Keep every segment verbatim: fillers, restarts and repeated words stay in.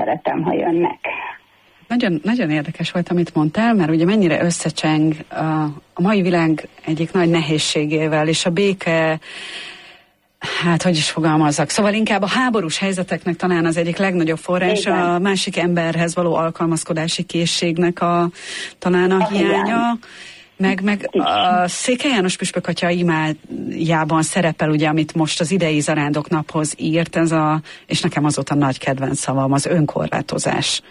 szeretem, ha jönnek. Nagyon, nagyon érdekes volt, amit mondtál, mert ugye mennyire összecseng a, a mai világ egyik nagy nehézségével, és a béke, hát hogy is fogalmazzak, szóval inkább a háborús helyzeteknek talán az egyik legnagyobb forrás a másik emberhez való alkalmazkodási készségnek a, talán a, a hiánya. Meg, meg a Székely János püspök atya imájában szerepel, ugye, amit most az idei Zarándok naphoz írt, ez a, és nekem azóta nagy kedvenc szavam, az önkorlátozás.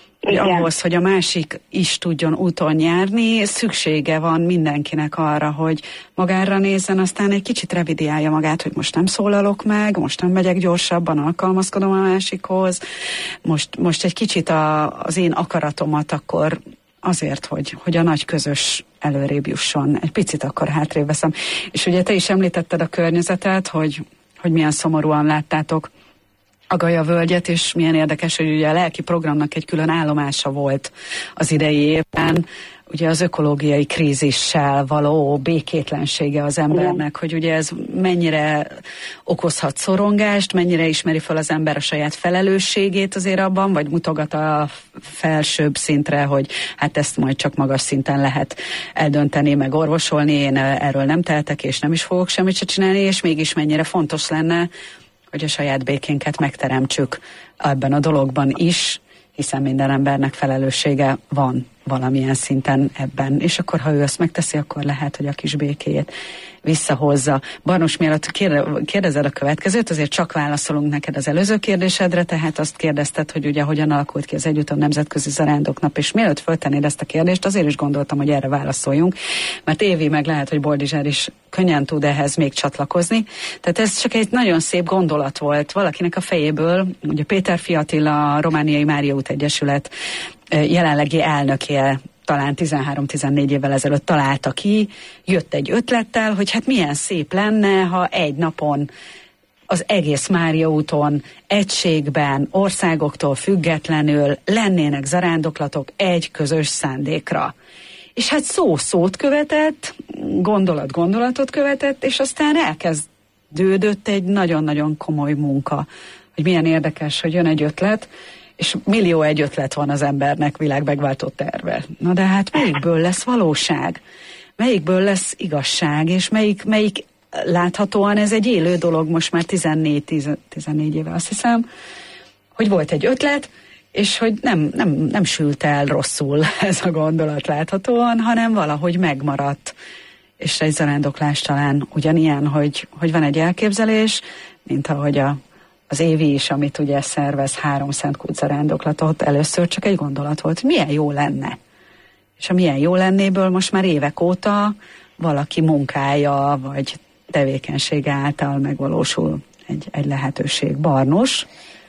Ahhoz, hogy a másik is tudjon úton járni, szüksége van mindenkinek arra, hogy magára nézzen, aztán egy kicsit revidiálja magát, hogy most nem szólalok meg, most nem megyek gyorsabban, alkalmazkodom a másikhoz, most, most egy kicsit a, az én akaratomat akkor azért, hogy, hogy a nagy közös előrébb jusson. Egy picit akkor hátrébb veszem. És ugye te is említetted a környezetet, hogy, hogy milyen szomorúan láttátok a Gaja völgyet, és milyen érdekes, hogy ugye a lelki programnak egy külön állomása volt az idei évben, ugye az ökológiai krízissel való békétlensége az embernek, hogy ugye ez mennyire okozhat szorongást, mennyire ismeri fel az ember a saját felelősségét azért abban, vagy mutogat a felsőbb szintre, hogy hát ezt majd csak magas szinten lehet eldönteni, meg orvosolni, én erről nem tehetek, és nem is fogok semmit se csinálni, és mégis mennyire fontos lenne, hogy a saját békénket megteremtsük ebben a dologban is, hiszen minden embernek felelőssége van valamilyen szinten ebben. És akkor, ha ő ezt megteszi, akkor lehet, hogy a kis békéjét visszahozza. Barnos, mielőtt kérdezed a következőt, azért csak válaszolunk neked az előző kérdésedre, tehát azt kérdezted, hogy ugye hogyan alakult ki az Egyúton Nemzetközi Zarándoknap, és mielőtt föltennéd ezt a kérdést, azért is gondoltam, hogy erre válaszoljunk, mert Évi meg lehet, hogy Boldizsár is könnyen tud ehhez még csatlakozni. Tehát ez csak egy nagyon szép gondolat volt valakinek a fejéből, ugye Péter Fiatilla, a Romániai Mária út Egyesület jelenlegi elnöke talán tizenhárom-tizennégy évvel ezelőtt találta ki, jött egy ötlettel, hogy hát milyen szép lenne, ha egy napon az egész Mária úton egységben, országoktól függetlenül lennének zarándoklatok egy közös szándékra. És hát szó szót követett, gondolat gondolatot követett, és aztán elkezdődött egy nagyon-nagyon komoly munka, hogy milyen érdekes, hogy jön egy ötlet, és millió egy ötlet van az embernek világmegváltó terve. Na de hát melyikből lesz valóság? Melyikből lesz igazság? És melyik, melyik láthatóan ez egy élő dolog most már tizennégy éve, azt hiszem, hogy volt egy ötlet, és hogy nem, nem, nem sült el rosszul ez a gondolat láthatóan, hanem valahogy megmaradt. És egy zarándoklás talán ugyanilyen, hogy, hogy van egy elképzelés, mint ahogy a az Évi is, amit ugye szervez három Szentkút zarándoklatot, először csak egy gondolat volt, milyen jó lenne. És a milyen jó lennéből most már évek óta valaki munkája, vagy tevékenysége által megvalósul egy, egy lehetőség. Barnos?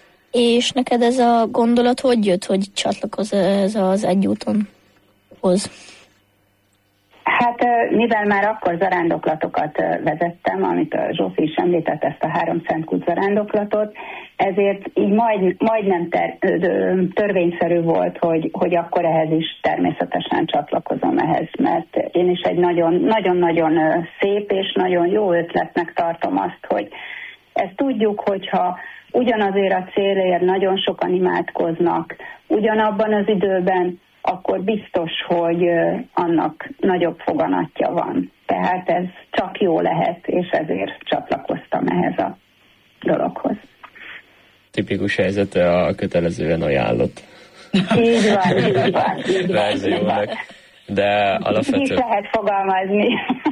És neked ez a gondolat hogy jött, hogy csatlakozz ez az Egyútonhoz? Hát mivel már akkor zarándoklatokat vezettem, amit a Zsófi is említett, ezt a három Szentkút zarándoklatot, ezért így majd, majdnem ter, törvényszerű volt, hogy, hogy akkor ehhez is természetesen csatlakozom ehhez, mert én is egy nagyon-nagyon szép és nagyon jó ötletnek tartom azt, hogy ezt tudjuk, hogyha ugyanazért a célért nagyon sokan imádkoznak, ugyanabban az időben, akkor biztos, hogy annak nagyobb foganatja van. Tehát ez csak jó lehet, és ezért csatlakoztam ehhez a dologhoz. Tipikus helyzete a kötelezően ajánlott. Így van, így van. Így verziónak. De alapvetően... Így lehet fogalmazni.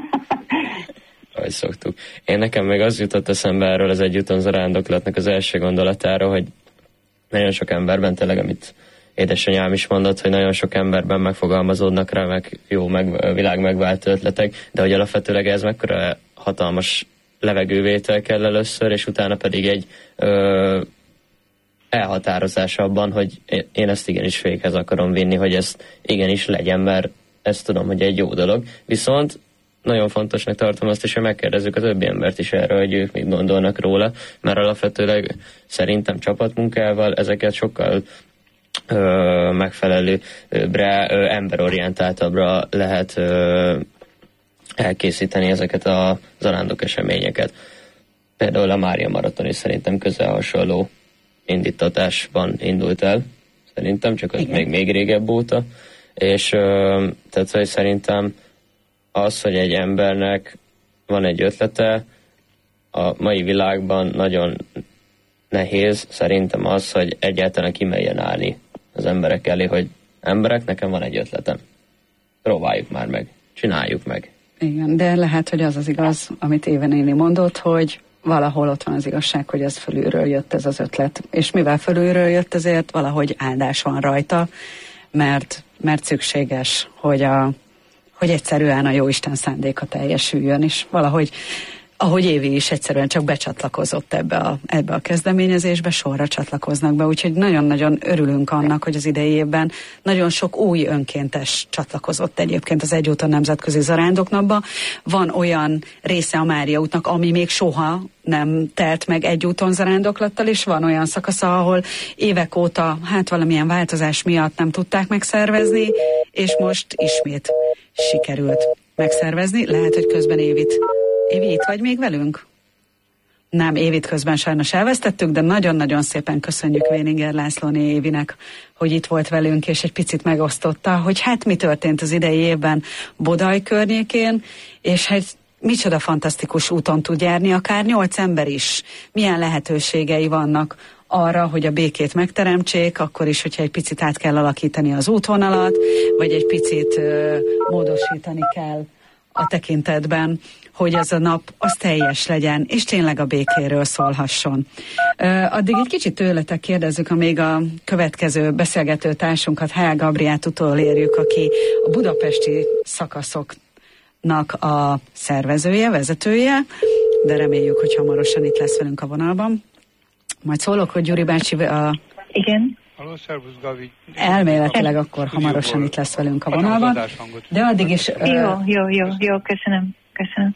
Ahogy szoktuk. Én nekem még az jutott eszembe erről az Egyúton zarándoklatnak az első gondolatára, hogy nagyon sok emberben tényleg, amit édesanyám is mondott, hogy nagyon sok emberben megfogalmazódnak rá, meg jó, meg, világ megváltó ötletek, de hogy alapvetőleg ez mekkora hatalmas levegővétel kell először, és utána pedig egy ö, elhatározás abban, hogy én ezt igenis véghez akarom vinni, hogy ezt igenis legyen, mert ezt tudom, hogy egy jó dolog. Viszont nagyon fontosnak tartom azt is, hogy megkérdezzük a többi embert is erről, hogy ők mit gondolnak róla, mert alapvetőleg szerintem csapatmunkával ezeket sokkal Ö, megfelelőbbre, ö, emberorientáltabbra lehet ö, elkészíteni ezeket a zarándok eseményeket. Például a Mária Maraton is szerintem közel hasonló indítatásban indult el, szerintem, csak az még, még régebb óta. És tehát, hogy szerintem az, hogy egy embernek van egy ötlete, a mai világban nagyon nehéz szerintem az, hogy egyáltalán kimeljen állni az emberek elé, hogy emberek, nekem van egy ötletem. Próbáljuk már meg, csináljuk meg. Igen, de lehet, hogy az az igaz, amit Éva néni mondott, hogy valahol ott van az igazság, hogy ez fölülről jött ez az ötlet. És mivel fölülről jött, ezért valahogy áldás van rajta, mert, mert szükséges, hogy, a, hogy egyszerűen a Jóisten szándéka teljesüljön, és valahogy ahogy Évi is egyszerűen csak becsatlakozott ebbe a, ebbe a kezdeményezésbe, sorra csatlakoznak be, úgyhogy nagyon-nagyon örülünk annak, hogy az idei évben nagyon sok új önkéntes csatlakozott egyébként az Egyúton Nemzetközi Zarándoknapba. Van olyan része a Mária útnak, ami még soha nem telt meg Egyúton zarándoklattal, és van olyan szakasza, ahol évek óta, hát valamilyen változás miatt nem tudták megszervezni, és most ismét sikerült megszervezni. Lehet, hogy közben Évit Évi, itt vagy még velünk? Nem, Évit közben sajnos elvesztettük, de nagyon-nagyon szépen köszönjük Véninger Lászlóné Évinek, hogy itt volt velünk, és egy picit megosztotta, hogy hát mi történt az idei évben Bodaj környékén, és hát micsoda fantasztikus úton tud járni, akár nyolc ember is. Milyen lehetőségei vannak arra, hogy a békét megteremtsék, akkor is, hogyha egy picit át kell alakítani az útvonalat, vagy egy picit uh, módosítani kell a tekintetben, hogy az a nap az teljes legyen, és tényleg a békéről szólhasson. Uh, addig egy kicsit tőletek kérdezzük, amíg a következő beszélgető társunkat, H. Gabriát utolérjük, aki a budapesti szakaszoknak a szervezője, vezetője, de reméljük, hogy hamarosan itt lesz velünk a vonalban. Majd szólok, hogy Gyuri bácsi a... Igen. Halló, szervusz, Gavi. Elméletileg akkor hamarosan itt lesz velünk a vonalban. De addig is... Jó, jó, jó, jó, köszönöm, köszönöm.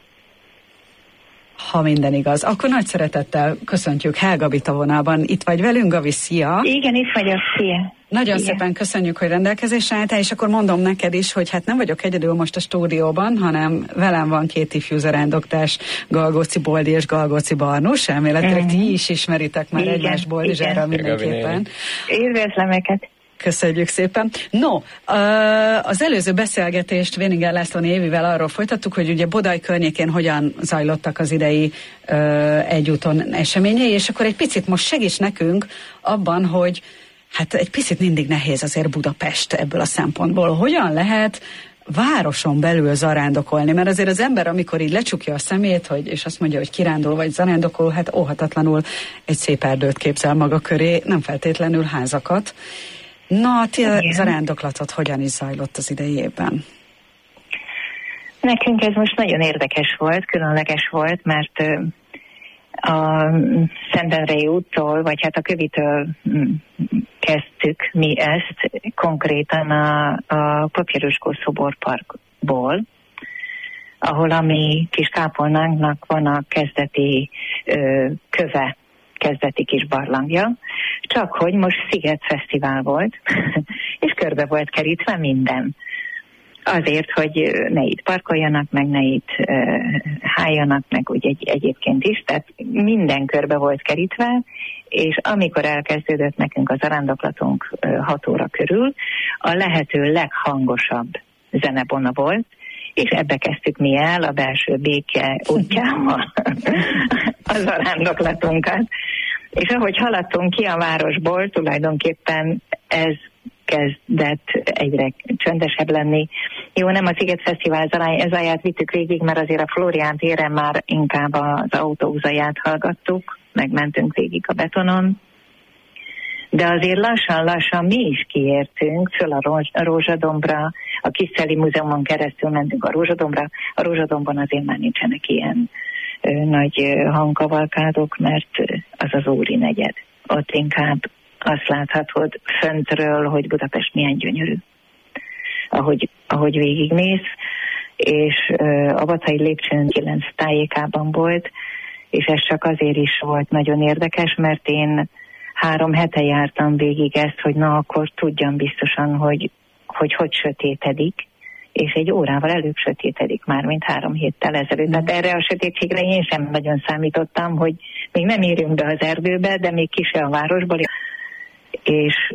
Ha minden igaz, akkor nagy szeretettel köszöntjük H. Gabit a vonalban. Itt vagy velünk, Gavi, szia! Igen, itt vagyok, szia! Nagyon Igen. szépen köszönjük, hogy rendelkezésre álltál, és akkor mondom neked is, hogy hát nem vagyok egyedül most a stúdióban, hanem velem van két ifjú zarándoktás, Galgóci Boldi és Galgóci Barnus. Elméletileg mm-hmm. ti is ismeritek már igen, egymást Boldizsárral mindenképpen. Üdvözlöm őket! Köszönjük szépen. No, az előző beszélgetést Véninger Lászlóné Évivel arról folytattuk, hogy ugye Bodaj környékén hogyan zajlottak az idei Egyúton eseményei, és akkor egy picit most segíts nekünk abban, hogy hát egy picit mindig nehéz azért Budapest ebből a szempontból. Hogyan lehet városon belül zarándokolni? Mert azért az ember, amikor így lecsukja a szemét, hogy, és azt mondja, hogy kirándul vagy zarándokol, hát óhatatlanul egy szép erdőt képzel maga köré, nem feltétlenül házakat. Na, ti a zarándoklatot hogyan is zajlott az idei évben? Nekünk ez most nagyon érdekes volt, különleges volt, mert a Szentendrei úttól, vagy hát a Kövitől kezdtük mi ezt, konkrétan a, a Papíroskó szoborparkból, ahol a mi kis kápolnánknak van a kezdeti ö, köve, kezdeti kis barlangja, csak hogy most Sziget Fesztivál volt, és körbe volt kerítve minden. Azért, hogy ne itt parkoljanak, meg ne itt uh, háljanak, meg úgy egy, egyébként is, tehát minden körbe volt kerítve, és amikor elkezdődött nekünk a zarándoklatunk uh, hat óra körül, a lehető leghangosabb zenebona volt, és ebbe kezdtük mi el a belső béke útjával a zarándoklatunkat. És ahogy haladtunk ki a városból, tulajdonképpen ez kezdett egyre csöndesebb lenni. Jó, nem a Sziget Fesztivál záját vittük végig, mert azért a Flórián téren már inkább az autózaját hallgattuk, megmentünk végig a betonon. De azért lassan-lassan mi is kiértünk föl a Rózsadombra, a Kiszeli Múzeumon keresztül mentünk a Rózsadombra. A Rózsadombon azért már nincsenek ilyen ö, nagy ö, hangkavalkádok, mert az az Óri negyed. Ott inkább azt láthatod föntről, hogy Budapest milyen gyönyörű, ahogy, ahogy végigmész, és ö, a Batai lépcsőn kilenc tájékában volt, és ez csak azért is volt nagyon érdekes, mert én három hete jártam végig ezt, hogy na akkor tudjam biztosan, hogy hogy, hogy sötétedik, és egy órával előbb sötétedik már, mint három héttel ezelőtt. Tehát erre a sötétségre én sem nagyon számítottam, hogy még nem érünk be az erdőbe, de még ki se a városból, és